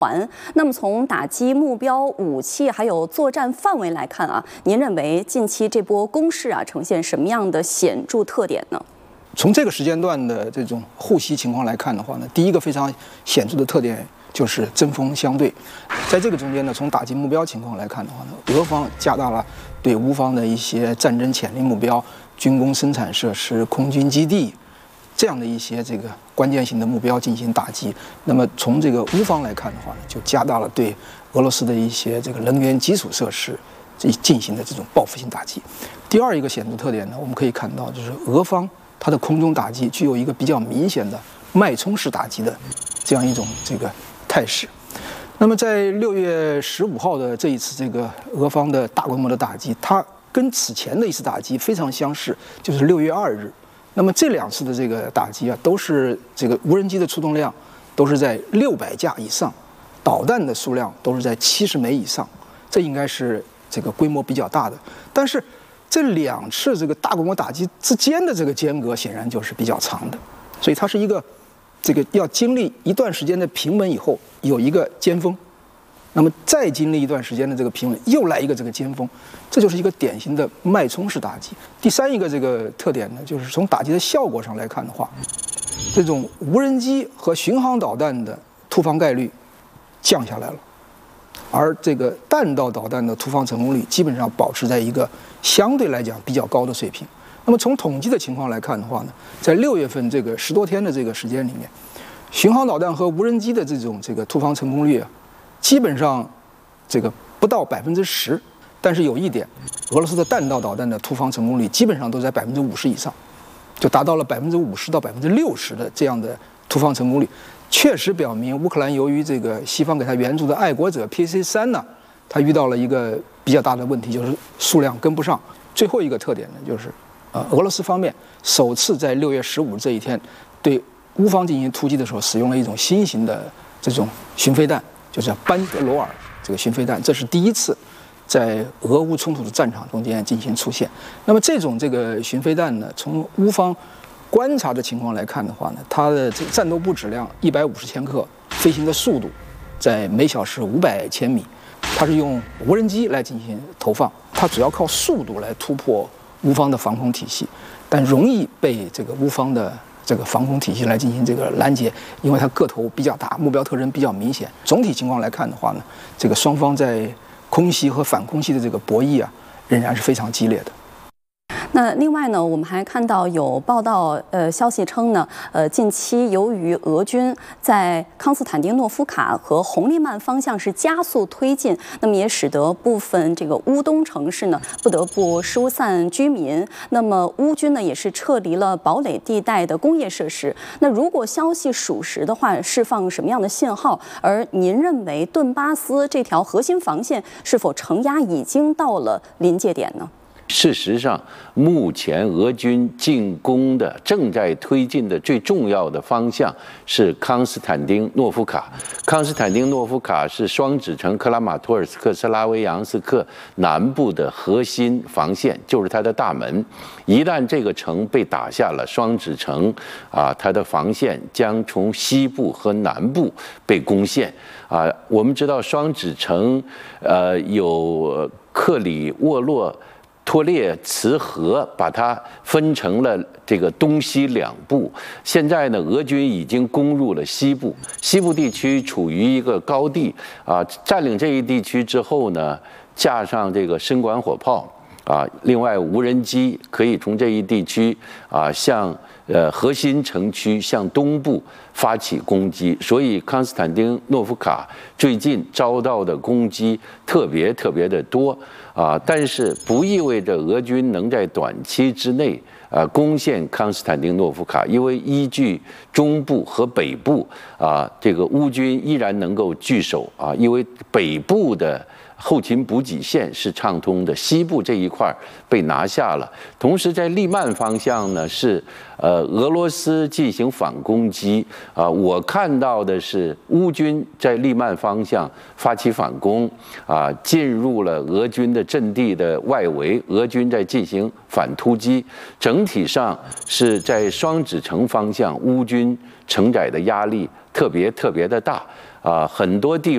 那么从打击目标、武器还有作战范围来看啊，您认为近期这波攻势啊呈现什么样的显著特点呢？ 从这个时间段的这种互袭情况来看的话呢，第一个非常显著的特点就是针锋相对。在这个中间呢，从打击目标情况来看的话呢，俄方加大了对乌方的一些战争潜力目标、军工生产设施、空军基地这样的一些这个关键性的目标进行打击。那么从这个乌方来看的话呢，就加大了对俄罗斯的一些这个能源基础设施进行的这种报复性打击。第二一个显著特点呢，我们可以看到就是俄方它的空中打击具有一个比较明显的脉冲式打击的这样一种这个态势。那么在6月15号的这一次这个俄方的大规模的打击，它跟此前的一次打击非常相似，就是6月2日。那么这2次的这个打击啊，都是这个无人机的出动量都是在600架以上，导弹的数量都是在70枚以上，这应该是这个规模比较大的。但是这2次这个大规模打击之间的这个间隔显然就是比较长的，所以它是一个这个要经历一段时间的平稳以后有一个尖峰，那么再经历一段时间的这个平稳又来一个这个尖峰，这就是一个典型的脉冲式打击。第三一个这个特点呢，就是从打击的效果上来看的话，这种无人机和巡航导弹的突防概率降下来了，而这个弹道导弹的突防成功率基本上保持在一个相对来讲比较高的水平。那么从统计的情况来看的话呢，在6月份这个10多天的这个时间里面，巡航导弹和无人机的这种这个突防成功率啊，基本上这个不到10%，但是有一点，俄罗斯的弹道导弹的突防成功率基本上都在50%以上，就达到了50%到60%的这样的突防成功率，确实表明乌克兰由于这个西方给他援助的爱国者 PC-3呢，他遇到了一个比较大的问题，就是数量跟不上。最后一个特点呢，就是俄罗斯方面首次在6月15日这一天对乌方进行突击的时候，使用了一种新型的这种巡飞弹，就是班德罗尔这个巡飞弹，这是第一次在俄乌冲突的战场中间进行出现。那么这种这个巡飞弹呢，从乌方观察的情况来看的话呢，它的这个战斗部质量150千克，飞行的速度在每小时500千米，它是用无人机来进行投放，它主要靠速度来突破乌方的防空体系，但容易被这个乌方的这个防空体系来进行这个拦截，因为它个头比较大，目标特征比较明显。总体情况来看的话呢，这个双方在空袭和反空袭的这个博弈啊，仍然是非常激烈的。 那另外呢，我们还看到有报道，消息称呢，近期由于俄军在康斯坦丁诺夫卡和红利曼方向是加速推进，那么也使得部分这个乌东城市呢不得不疏散居民。那么乌军呢也是撤离了堡垒地带的工业设施。那如果消息属实的话，释放什么样的信号？而您认为顿巴斯这条核心防线是否承压已经到了临界点呢？ 事实上，目前俄军进攻的正在推进的最重要的方向是康斯坦丁诺夫卡。康斯坦丁诺夫卡是双子城克拉马托尔斯克斯拉维扬斯克南部的核心防线，就是它的大门。一旦这个城被打下了，双子城它的防线将从西部和南部被攻陷。我们知道双子城有克里沃洛托列茨河把它分成了这个东西两部。现在呢，俄军已经攻入了西部，西部地区处于一个高地占领这一地区之后呢，架上这个深管火炮另外无人机可以从这一地区向核心城区向东部发起攻击，所以康斯坦丁诺夫卡最近遭到的攻击特别的多但是不意味着俄军能在短期之内攻陷康斯坦丁诺夫卡，因为依据中部和北部这个乌军依然能够据守因为北部的后勤补给线是畅通的，西部这一块被拿下了。同时在利曼方向呢，是俄罗斯进行反攻击我看到的是乌军在利曼方向发起反攻进入了俄军的阵地的外围，俄军在进行反突击。整体上是在双子城方向，乌军承载的压力特别的大很多地